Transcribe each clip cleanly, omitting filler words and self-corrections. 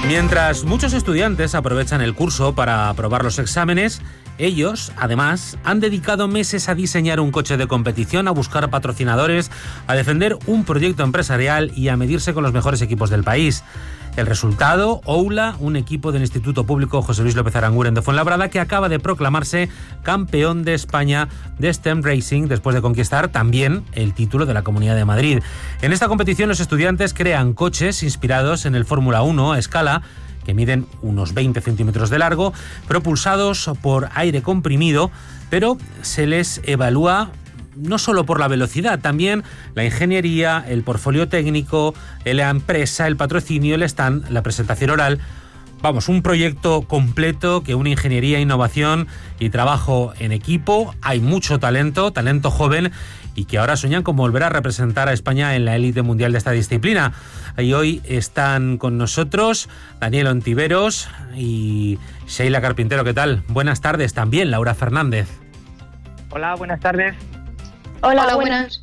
Mientras muchos estudiantes aprovechan el curso para aprobar los exámenes, ellos, además, han dedicado meses a diseñar un coche de competición, a buscar patrocinadores, a defender un proyecto empresarial y a medirse con los mejores equipos del país. El resultado, Oula, un equipo del Instituto Público José Luis López Aranguren de Fuenlabrada, que acaba de proclamarse campeón de España de STEM Racing después de conquistar también el título de la Comunidad de Madrid. En esta competición los estudiantes crean coches inspirados en el Fórmula 1 a escala, que miden unos 20 centímetros de largo, propulsados por aire comprimido, pero se les evalúa no solo por la velocidad, también la ingeniería, el portfolio técnico, la empresa, el patrocinio, el stand, la presentación oral. Vamos, un proyecto completo que une ingeniería, innovación y trabajo en equipo. Hay mucho talento joven, y que ahora sueñan con volver a representar a España en la élite mundial de esta disciplina. Y hoy están con nosotros Daniel Ontiveros y Sheila Carpintero. ¿Qué tal? Buenas tardes. También Laura Fernández. Hola, buenas tardes. Hola, buenas.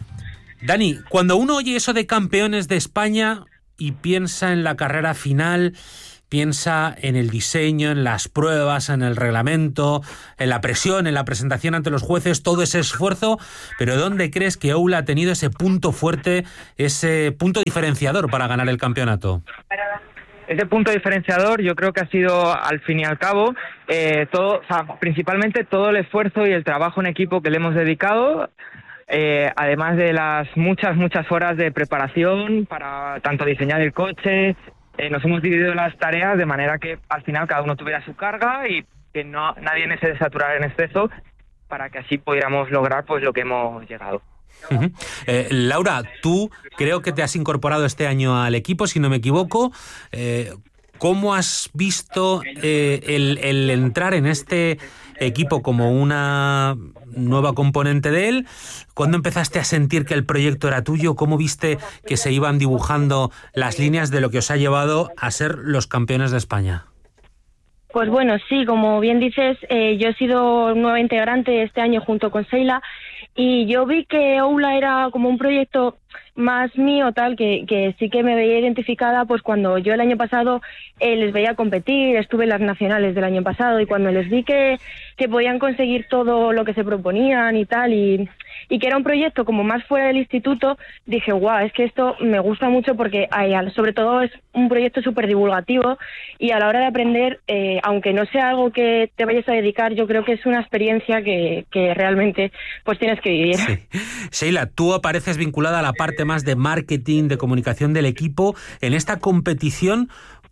Dani, cuando uno oye eso de campeones de España y piensa en la carrera final, piensa en el diseño, en las pruebas, en el reglamento, en la presión, en la presentación ante los jueces, todo ese esfuerzo, pero ¿dónde crees que Oula ha tenido ese punto fuerte, ese punto diferenciador para ganar el campeonato? Ese punto diferenciador yo creo que ha sido, al fin y al cabo, principalmente todo el esfuerzo y el trabajo en equipo que le hemos dedicado, además de las muchas horas de preparación para tanto diseñar el coche. Nos hemos dividido las tareas de manera que al final cada uno tuviera su carga y que nadie se desaturara en exceso, para que así pudiéramos lograr pues lo que hemos llegado. Uh-huh. Laura, tú creo que te has incorporado este año al equipo, si no me equivoco. ¿Cómo has visto el entrar en este equipo como una nueva componente de él? ¿Cuándo empezaste a sentir que el proyecto era tuyo? ¿Cómo viste que se iban dibujando las líneas de lo que os ha llevado a ser los campeones de España? Pues bueno, sí, como bien dices, yo he sido nueva integrante este año junto con Sheila, y yo vi que Oula era como un proyecto más mío, tal, que sí que me veía identificada, pues cuando yo el año pasado les veía competir, estuve en las nacionales del año pasado, y cuando les vi que podían conseguir todo lo que se proponían y tal, y que era un proyecto como más fuera del instituto, dije, guau, es que esto me gusta mucho, porque sobre todo es un proyecto súper divulgativo, y a la hora de aprender, aunque no sea algo que te vayas a dedicar, yo creo que es una experiencia que realmente pues tienes que vivir. Sí. Sheila, tú apareces vinculada a la parte más de marketing, de comunicación del equipo. En esta competición,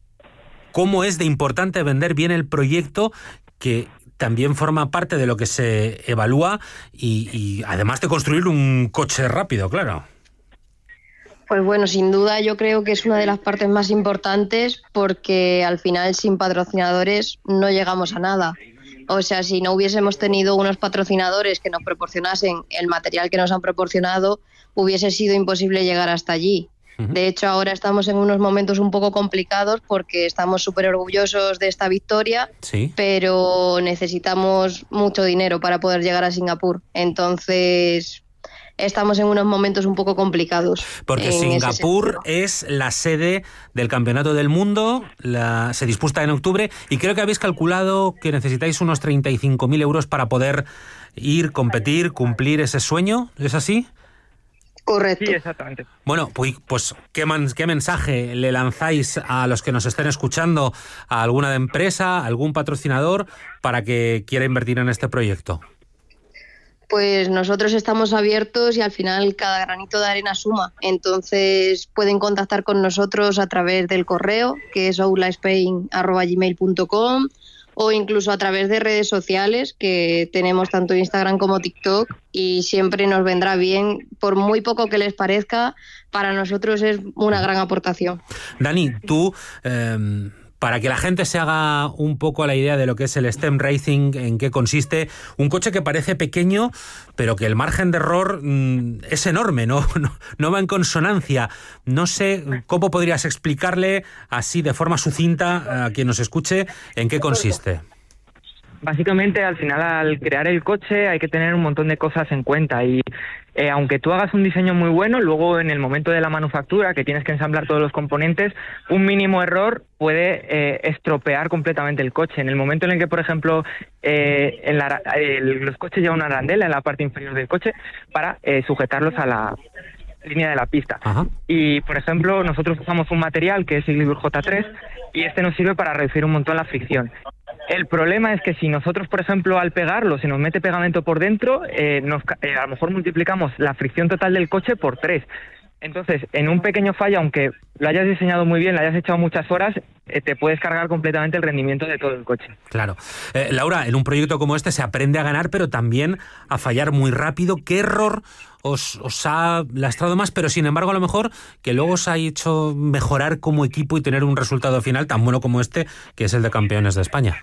¿cómo es de importante vender bien el proyecto, que también forma parte de lo que se evalúa, y además de construir un coche rápido, claro? Pues bueno, sin duda yo creo que es una de las partes más importantes, porque al final sin patrocinadores no llegamos a nada. O sea, si no hubiésemos tenido unos patrocinadores que nos proporcionasen el material que nos han proporcionado, hubiese sido imposible llegar hasta allí. De hecho, ahora estamos en unos momentos un poco complicados porque estamos súper orgullosos de esta victoria, sí, pero necesitamos mucho dinero para poder llegar a Singapur. Entonces, estamos en unos momentos un poco complicados. Porque Singapur es la sede del Campeonato del Mundo, se disputa en octubre, y creo que habéis calculado que necesitáis unos 35.000 euros para poder ir, competir, cumplir ese sueño. ¿Es así? Correcto. Sí, exactamente. Bueno, pues ¿qué mensaje le lanzáis a los que nos estén escuchando, a alguna empresa, a algún patrocinador, para que quiera invertir en este proyecto? Pues nosotros estamos abiertos, y al final cada granito de arena suma. Entonces pueden contactar con nosotros a través del correo, que es oulaspain@gmail.com, o incluso a través de redes sociales, que tenemos tanto Instagram como TikTok, y siempre nos vendrá bien, por muy poco que les parezca, para nosotros es una gran aportación. Dani, tú, para que la gente se haga un poco a la idea de lo que es el STEM Racing, en qué consiste, un coche que parece pequeño, pero que el margen de error es enorme, no va en consonancia. No sé cómo podrías explicarle así de forma sucinta a quien nos escuche en qué consiste. Básicamente, al final, al crear el coche hay que tener un montón de cosas en cuenta y aunque tú hagas un diseño muy bueno, luego en el momento de la manufactura, que tienes que ensamblar todos los componentes, un mínimo error puede estropear completamente el coche. En el momento en el que, por ejemplo, los coches llevan una arandela en la parte inferior del coche para sujetarlos a la línea de la pista. Ajá. Y, por ejemplo, nosotros usamos un material que es Silibur J3 y este nos sirve para reducir un montón la fricción. El problema es que si nosotros, por ejemplo, al pegarlo, se nos mete pegamento por dentro, a lo mejor multiplicamos la fricción total del coche por 3. Entonces, en un pequeño fallo, aunque lo hayas diseñado muy bien, lo hayas echado muchas horas, te puedes cargar completamente el rendimiento de todo el coche. Claro. Laura, en un proyecto como este se aprende a ganar, pero también a fallar muy rápido. ¿Qué error os ha lastrado más, pero sin embargo a lo mejor que luego os ha hecho mejorar como equipo y tener un resultado final tan bueno como este, que es el de Campeones de España?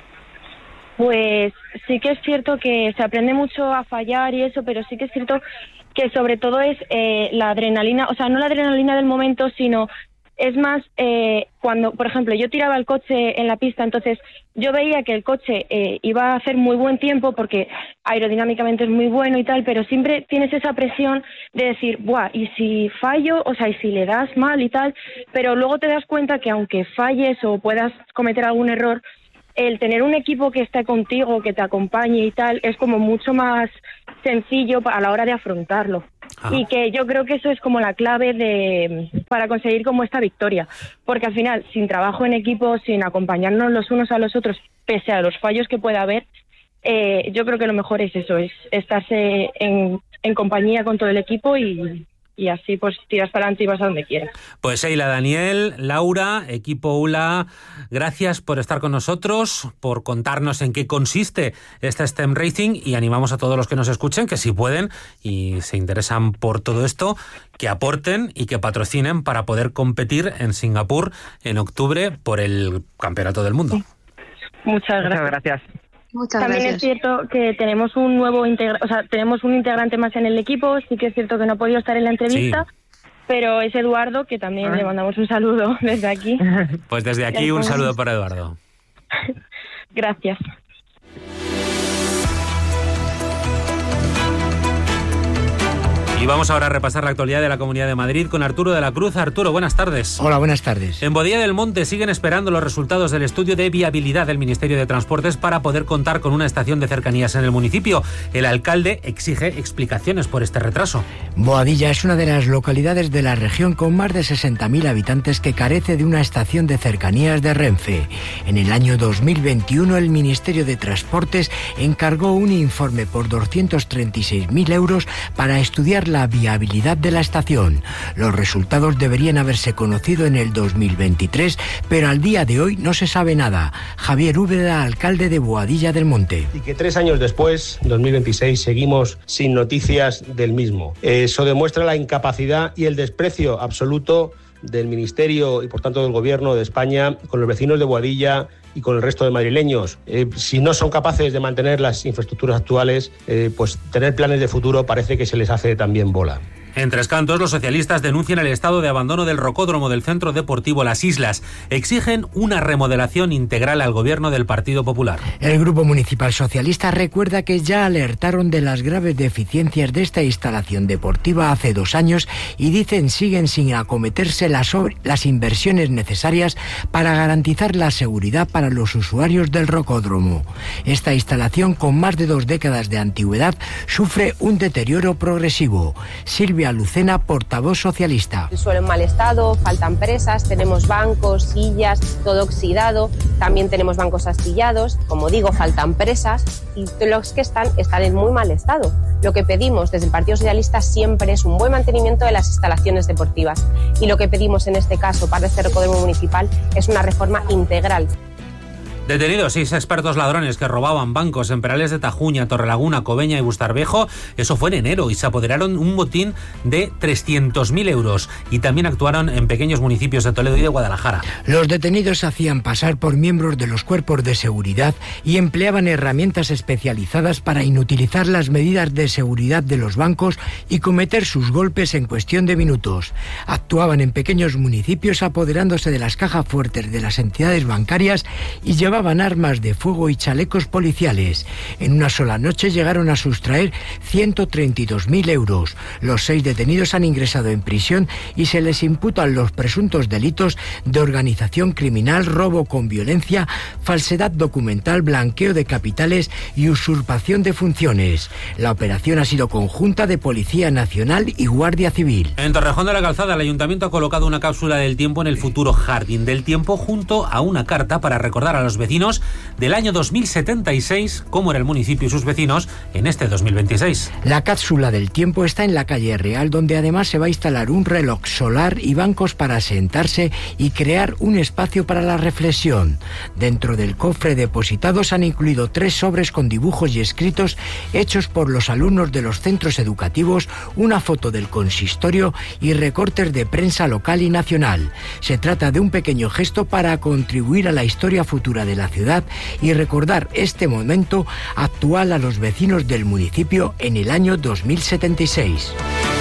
Pues sí que es cierto que se aprende mucho a fallar y eso, pero sí que es cierto que sobre todo es la adrenalina, o sea, no la adrenalina del momento, sino es más cuando, por ejemplo, yo tiraba el coche en la pista, entonces yo veía que el coche iba a hacer muy buen tiempo porque aerodinámicamente es muy bueno y tal, pero siempre tienes esa presión de decir, buah, y si fallo, o sea, y si le das mal y tal, pero luego te das cuenta que aunque falles o puedas cometer algún error, el tener un equipo que esté contigo, que te acompañe y tal, es como mucho más sencillo a la hora de afrontarlo. Ajá. Y que yo creo que eso es como la clave para conseguir como esta victoria. Porque al final, sin trabajo en equipo, sin acompañarnos los unos a los otros, pese a los fallos que pueda haber, yo creo que lo mejor es eso, es estarse en compañía con todo el equipo y así pues tiras para adelante y vas a donde quieras. Pues Sheila, Daniel, Laura, equipo ULA, gracias por estar con nosotros, por contarnos en qué consiste este STEM Racing y animamos a todos los que nos escuchen que si pueden y se interesan por todo esto, que aporten y que patrocinen para poder competir en Singapur en octubre por el Campeonato del Mundo. Muchas gracias. Muchas También gracias. es cierto que tenemos un nuevo tenemos un integrante más en el equipo, sí que es cierto que no ha podido estar en la entrevista, sí, pero es Eduardo, que también le mandamos un saludo desde aquí. Pues desde aquí un saludo para Eduardo. Gracias. Y vamos ahora a repasar la actualidad de la Comunidad de Madrid con Arturo de la Cruz. Arturo, buenas tardes. Hola, buenas tardes. En Boadilla del Monte siguen esperando los resultados del estudio de viabilidad del Ministerio de Transportes para poder contar con una estación de cercanías en el municipio. El alcalde exige explicaciones por este retraso. Boadilla es una de las localidades de la región con más de 60.000 habitantes que carece de una estación de cercanías de Renfe. En el año 2021 el Ministerio de Transportes encargó un informe por 236.000 euros para estudiar la viabilidad de la estación. Los resultados deberían haberse conocido en el 2023, pero al día de hoy no se sabe nada. Javier Úbeda, alcalde de Boadilla del Monte. Y que 3 años después, 2026, seguimos sin noticias del mismo. Eso demuestra la incapacidad y el desprecio absoluto del Ministerio y por tanto del Gobierno de España con los vecinos de Boadilla y con el resto de madrileños. Si no son capaces de mantener las infraestructuras actuales, pues tener planes de futuro parece que se les hace también bola. En Tres Cantos, los socialistas denuncian el estado de abandono del rocódromo del Centro Deportivo Las Islas. Exigen una remodelación integral al gobierno del Partido Popular. El Grupo Municipal Socialista recuerda que ya alertaron de las graves deficiencias de esta instalación deportiva hace 2 años y dicen siguen sin acometerse las inversiones necesarias para garantizar la seguridad para los usuarios del rocódromo. Esta instalación, con más de 2 décadas de antigüedad, sufre un deterioro progresivo. Silvia Lucena, portavoz socialista. El suelo en mal estado, faltan presas, tenemos bancos, sillas, todo oxidado, también tenemos bancos astillados, como digo, faltan presas y los que están en muy mal estado. Lo que pedimos desde el Partido Socialista siempre es un buen mantenimiento de las instalaciones deportivas y lo que pedimos en este caso para este rocódromo municipal es una reforma integral. Detenidos 6 expertos ladrones que robaban bancos en Perales de Tajuña, Torrelaguna, Cobeña y Bustarvejo. Eso fue en enero y se apoderaron un botín de 300.000 euros y también actuaron en pequeños municipios de Toledo y de Guadalajara. Los detenidos se hacían pasar por miembros de los cuerpos de seguridad y empleaban herramientas especializadas para inutilizar las medidas de seguridad de los bancos y cometer sus golpes en cuestión de minutos. Actuaban en pequeños municipios apoderándose de las cajas fuertes de las entidades bancarias y llevaban llevaban armas de fuego y chalecos policiales. En una sola noche llegaron a sustraer 132.000 euros. Los 6 detenidos han ingresado en prisión y se les imputan los presuntos delitos de organización criminal, robo con violencia, falsedad documental, blanqueo de capitales y usurpación de funciones. La operación ha sido conjunta de Policía Nacional y Guardia Civil. En Torrejón de la Calzada, el Ayuntamiento ha colocado una cápsula del tiempo en el futuro Jardín del Tiempo junto a una carta para recordar a los vecinos del año 2076 cómo era el municipio y sus vecinos en este 2026. La cápsula del tiempo está en la calle Real, donde además se va a instalar un reloj solar y bancos para sentarse y crear un espacio para la reflexión. Dentro del cofre depositado se han incluido 3 sobres con dibujos y escritos hechos por los alumnos de los centros educativos, una foto del consistorio y recortes de prensa local y nacional. Se trata de un pequeño gesto para contribuir a la historia futura de la ciudad y recordar este momento actual a los vecinos del municipio en el año 2076.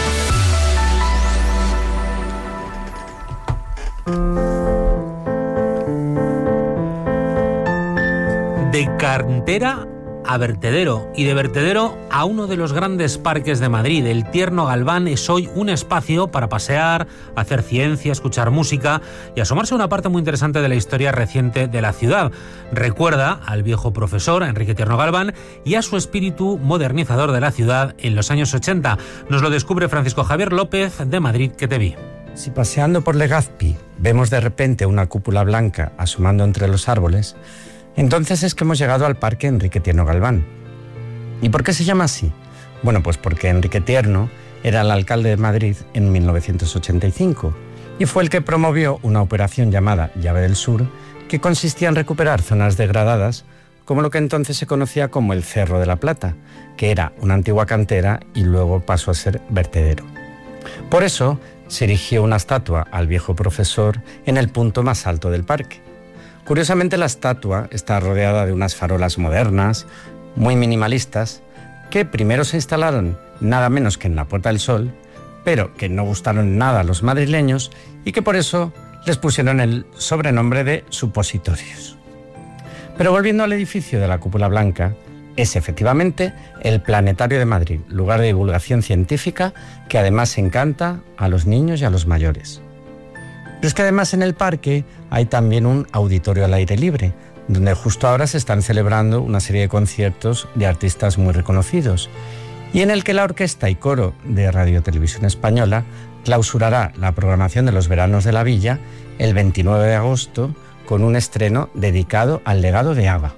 De cantera a vertedero y de vertedero a uno de los grandes parques de Madrid. El Tierno Galván es hoy un espacio para pasear, hacer ciencia, escuchar música y asomarse a una parte muy interesante de la historia reciente de la ciudad. Recuerda al viejo profesor Enrique Tierno Galván y a su espíritu modernizador de la ciudad en los años 80. Nos lo descubre Francisco Javier López de Madrid Que Te Vi. Si paseando por Legazpi vemos de repente una cúpula blanca asomando entre los árboles, entonces es que hemos llegado al Parque Enrique Tierno Galván. ¿Y por qué se llama así? Bueno, pues porque Enrique Tierno era el alcalde de Madrid en 1985 y fue el que promovió una operación llamada Llave del Sur, que consistía en recuperar zonas degradadas como lo que entonces se conocía como el Cerro de la Plata, que era una antigua cantera y luego pasó a ser vertedero. Por eso se erigió una estatua al viejo profesor en el punto más alto del parque. Curiosamente, la estatua está rodeada de unas farolas modernas, muy minimalistas, que primero se instalaron nada menos que en la Puerta del Sol, pero que no gustaron nada a los madrileños y que por eso les pusieron el sobrenombre de supositorios. Pero volviendo al edificio de la Cúpula Blanca, es efectivamente el Planetario de Madrid, lugar de divulgación científica que además encanta a los niños y a los mayores. Pero es que además en el parque hay también un auditorio al aire libre, donde justo ahora se están celebrando una serie de conciertos de artistas muy reconocidos, y en el que la Orquesta y Coro de Radio Televisión Española clausurará la programación de los veranos de la Villa el 29 de agosto con un estreno dedicado al legado de ABBA.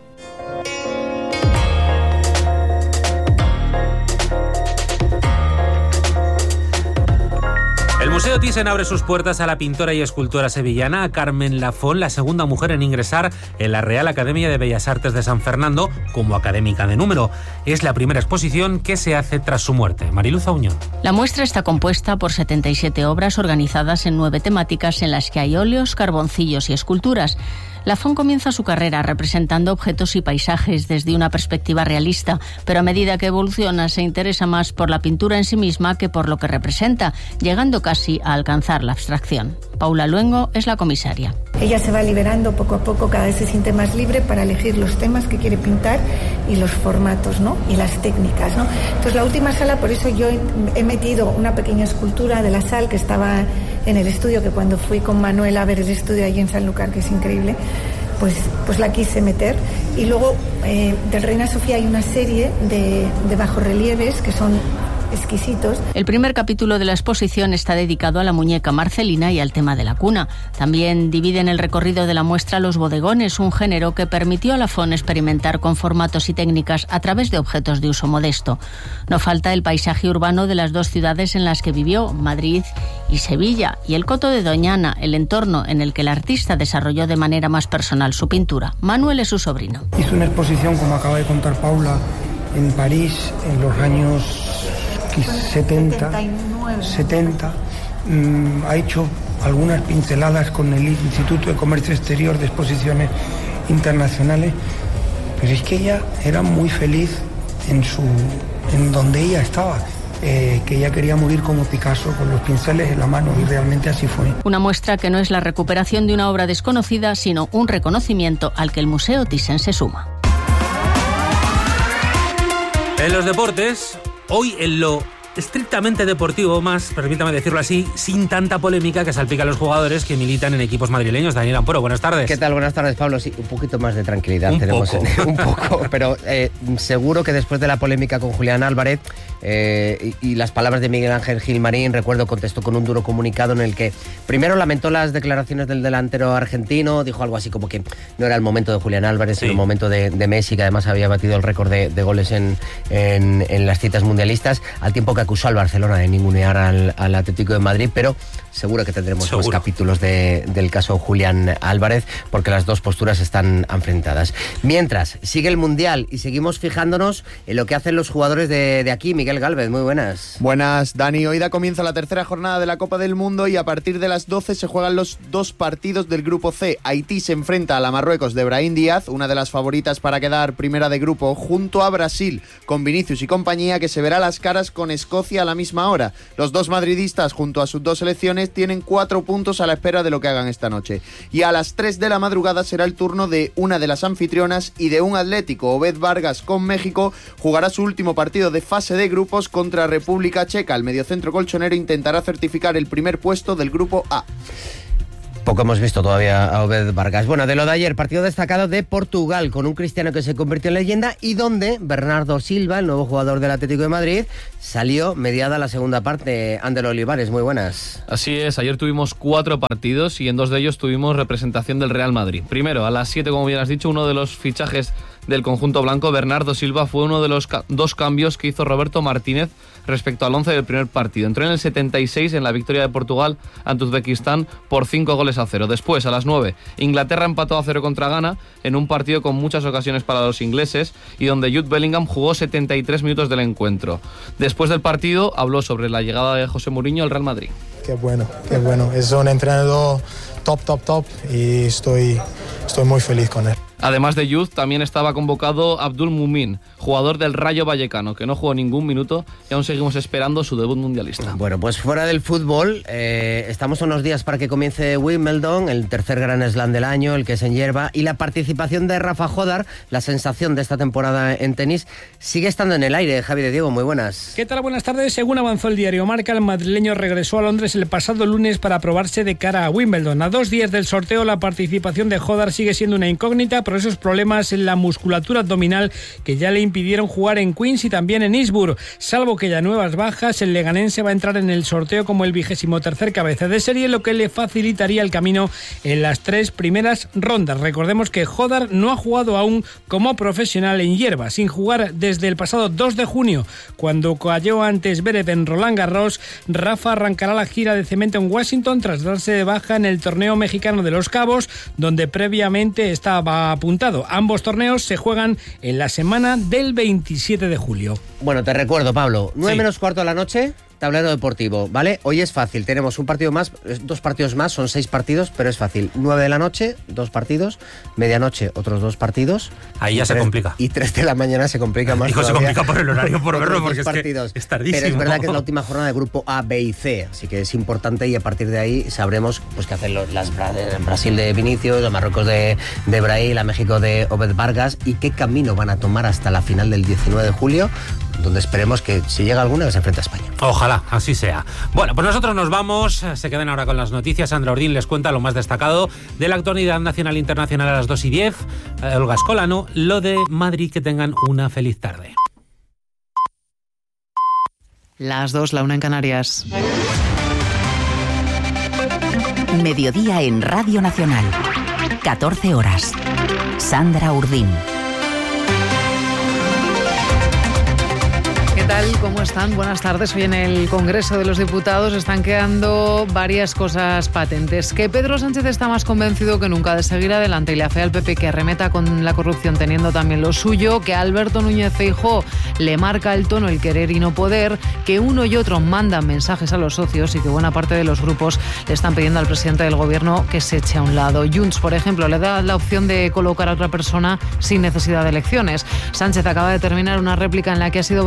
El Museo Thyssen abre sus puertas a la pintora y escultora sevillana Carmen Lafón, la segunda mujer en ingresar en la Real Academia de Bellas Artes de San Fernando como académica de número. Es la primera exposición que se hace tras su muerte. Mariluz Auñón. La muestra está compuesta por 77 obras organizadas en 9 temáticas en las que hay óleos, carboncillos y esculturas. Lafón comienza su carrera representando objetos y paisajes desde una perspectiva realista, pero a medida que evoluciona se interesa más por la pintura en sí misma que por lo que representa, llegando casi a alcanzar la abstracción. Paula Luengo es la comisaria. Ella se va liberando poco a poco, cada vez se siente más libre para elegir los temas que quiere pintar y los formatos, ¿no? Y las técnicas, ¿no? Entonces la última sala, por eso yo he metido una pequeña escultura de la sal que estaba en el estudio, que cuando fui con Manuel a ver el estudio allí en Sanlúcar, que es increíble, pues la quise meter. Y luego del Reina Sofía hay una serie de bajorrelieves que son exquisitos. El primer capítulo de la exposición está dedicado a la muñeca Marcelina y al tema de la cuna. También dividen el recorrido de la muestra los bodegones, un género que permitió a Lafón experimentar con formatos y técnicas a través de objetos de uso modesto. No falta el paisaje urbano de las 2 ciudades en las que vivió, Madrid y Sevilla, y el Coto de Doñana, el entorno en el que el artista desarrolló de manera más personal su pintura. Manuel es su sobrino. Hizo una exposición, como acaba de contar Paula, en París en los años 70. Ha hecho algunas pinceladas con el Instituto de Comercio Exterior de Exposiciones Internacionales, pero es que ella era muy feliz en donde ella estaba. que ella quería morir como Picasso, con los pinceles en la mano, y realmente así fue. Una muestra que no es la recuperación de una obra desconocida, sino un reconocimiento al que el Museo Thyssen se suma. En los deportes, hoy en lo estrictamente deportivo, más, permítame decirlo así, sin tanta polémica que salpica a los jugadores que militan en equipos madrileños. Daniel Amporo, buenas tardes. ¿Qué tal? Buenas tardes, Pablo. Sí, un poquito más de tranquilidad un tenemos. Poco. Un poco, pero seguro que después de la polémica con Julián Álvarez y las palabras de Miguel Ángel Gilmarín, recuerdo, contestó con un duro comunicado en el que primero lamentó las declaraciones del delantero argentino, dijo algo así como que no era el momento de Julián Álvarez, sino el momento de Messi, que además había batido el récord de goles en las citas mundialistas, al tiempo que acusó al Barcelona de ningunear al Atlético de Madrid, pero seguro que tendremos más capítulos del caso Julián Álvarez, porque las dos posturas están enfrentadas. Mientras, sigue el Mundial y seguimos fijándonos en lo que hacen los jugadores de aquí. Miguel Gálvez, muy buenas. Buenas, Dani. Hoy comienza la tercera jornada de la Copa del Mundo y a partir de las 12 se juegan los dos partidos del Grupo C. Haití se enfrenta a la Marruecos de Brahim Díaz, una de las favoritas para quedar primera de grupo, junto a Brasil, con Vinicius y compañía, que se verá las caras con Escocia a la misma hora. Los dos madridistas, junto a sus dos selecciones, tienen 4 puntos a la espera de lo que hagan esta noche. Y a las 3 de la madrugada será el turno de una de las anfitrionas y de un Atlético. Obed Vargas, con México, jugará su último partido de fase de grupos contra República Checa. El mediocentro colchonero intentará certificar el primer puesto del Grupo A. Poco hemos visto todavía a Obed Vargas. Bueno, de lo de ayer, partido destacado de Portugal, con un Cristiano que se convirtió en leyenda y donde Bernardo Silva, el nuevo jugador del Atlético de Madrid, salió mediada la segunda parte. Ander Olivares, muy buenas. Así es, ayer tuvimos 4 partidos y en 2 de ellos tuvimos representación del Real Madrid. Primero, a las 7, como bien has dicho, uno de los fichajes del conjunto blanco, Bernardo Silva, fue uno de los 2 cambios que hizo Roberto Martínez respecto al 11 del primer partido. Entró en el 76 en la victoria de Portugal ante Uzbekistán por 5-0. Después, a las 9, Inglaterra empató a 0 contra Ghana en un partido con muchas ocasiones para los ingleses y donde Jude Bellingham jugó 73 minutos del encuentro. Después del partido habló sobre la llegada de José Mourinho al Real Madrid. Qué bueno. Es un entrenador top y estoy muy feliz con él. Además de Jude, también estaba convocado Abdul Mumin, jugador del Rayo Vallecano, que no jugó ningún minuto y aún seguimos esperando su debut mundialista. Bueno, pues fuera del fútbol, estamos unos días para que comience Wimbledon, el tercer Grand Slam del año, el que es en hierba, y la participación de Rafa Jodar, la sensación de esta temporada en tenis, sigue estando en el aire. Javi de Diego, muy buenas. ¿Qué tal? Buenas tardes. Según avanzó el diario Marca, el madrileño regresó a Londres el pasado lunes para probarse de cara a Wimbledon. A 2 días del sorteo, la participación de Jodar sigue siendo una incógnita, pero esos problemas en la musculatura abdominal que ya le impidieron jugar en Queens y también en Eastbourne. Salvo que haya nuevas bajas, el leganense va a entrar en el sorteo como el 23º cabeza de serie, lo que le facilitaría el camino en las 3 primeras rondas. Recordemos que Jodar no ha jugado aún como profesional en hierba, sin jugar desde el pasado 2 de junio, cuando cayó ante Zverev en Roland Garros. Rafa arrancará la gira de cemento en Washington tras darse de baja en el torneo mexicano de Los Cabos, donde previamente estaba apuntado. Ambos torneos se juegan en la semana del 27 de julio. Bueno, te recuerdo, Pablo, 9 menos cuarto de la noche, tablero deportivo, ¿vale? Hoy es fácil, tenemos un partido más, 2 partidos más, son 6 partidos, pero es fácil. 9 de la noche, 2 partidos, medianoche, otros 2 partidos. Ahí ya se complica. Y 3 de la mañana se complica más. Digo, se complica por el horario, por verlo, porque partidos. Es tardísimo. Pero es verdad que es la última jornada de grupo A, B y C, así que es importante y a partir de ahí sabremos pues qué hacen Brasil de Vinicius, los Marruecos de Brahim, la México de Obed Vargas y qué camino van a tomar hasta la final del 19 de julio, donde esperemos que si llega alguna se enfrente a España. Ojalá, así sea. Bueno, pues nosotros nos vamos, se quedan ahora con las noticias. Sandra Ordín les cuenta lo más destacado de la actualidad nacional e internacional a las 2:10. Olga Escolano, lo de Madrid. Que tengan una feliz tarde. Las 2, la 1 en Canarias. Mediodía en Radio Nacional. 14 horas. Sandra Urdín. ¿Qué tal? ¿Cómo están? Buenas tardes. Hoy en el Congreso de los Diputados están quedando varias cosas patentes. Que Pedro Sánchez está más convencido que nunca de seguir adelante y le afea al PP que arremeta con la corrupción teniendo también lo suyo, que a Alberto Núñez Feijóo le marca el tono el querer y no poder, que uno y otro mandan mensajes a los socios y que buena parte de los grupos le están pidiendo al presidente del gobierno que se eche a un lado. Junts, por ejemplo, le da la opción de colocar a otra persona sin necesidad de elecciones. Sánchez acaba de terminar una réplica en la que ha sido bastante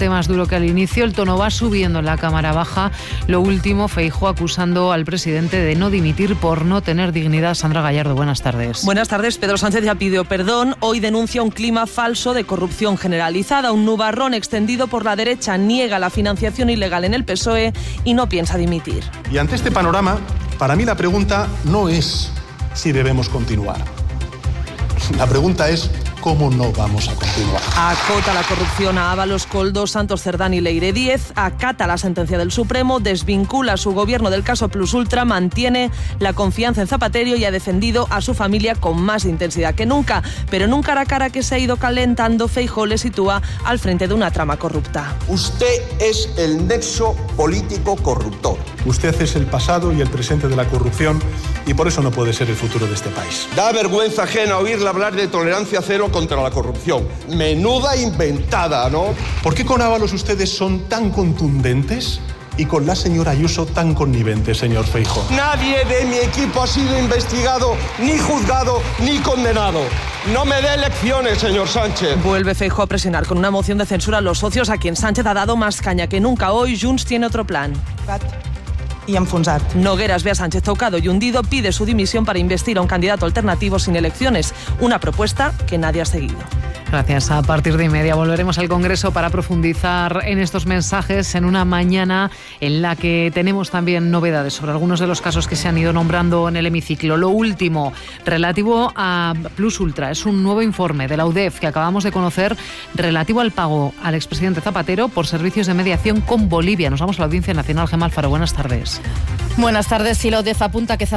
bastante más duro que al inicio. El tono va subiendo en la Cámara Baja. Lo último, Feijóo acusando al presidente de no dimitir por no tener dignidad. Sandra Gallardo, buenas tardes. Buenas tardes. Pedro Sánchez ya pidió perdón. Hoy denuncia un clima falso de corrupción generalizada. Un nubarrón extendido por la derecha niega la financiación ilegal en el PSOE y no piensa dimitir. Y ante este panorama, para mí la pregunta no es si debemos continuar. La pregunta es ¿cómo no vamos a continuar? Acota la corrupción a Ábalos, Koldo, Santos Cerdán y Leire Díez, acata la sentencia del Supremo, desvincula su gobierno del caso Plus Ultra, mantiene la confianza en Zapatero y ha defendido a su familia con más intensidad que nunca. Pero en un cara a cara que se ha ido calentando, Feijóo le sitúa al frente de una trama corrupta. Usted es el nexo político corruptor. Usted es el pasado y el presente de la corrupción y por eso no puede ser el futuro de este país. Da vergüenza ajena oírle hablar de tolerancia cero contra la corrupción. Menuda inventada, ¿no? ¿Por qué con Ábalos ustedes son tan contundentes y con la señora Ayuso tan conniventes, señor Feijóo? Nadie de mi equipo ha sido investigado, ni juzgado, ni condenado. No me dé lecciones, señor Sánchez. Vuelve Feijóo a presionar con una moción de censura a los socios a quien Sánchez ha dado más caña que nunca. Hoy Junts tiene otro plan. Y enfonsat. Nogueras ve a Sánchez tocado y hundido, pide su dimisión para investir a un candidato alternativo sin elecciones. Una propuesta que nadie ha seguido. Gracias. A partir de 1:30 volveremos al Congreso para profundizar en estos mensajes en una mañana en la que tenemos también novedades sobre algunos de los casos que se han ido nombrando en el hemiciclo. Lo último, relativo a Plus Ultra, es un nuevo informe de la UDEF que acabamos de conocer relativo al pago al expresidente Zapatero por servicios de mediación con Bolivia. Nos vamos a la Audiencia Nacional. Gemma Alfaro, buenas tardes. Buenas tardes. Si la UDEF apunta que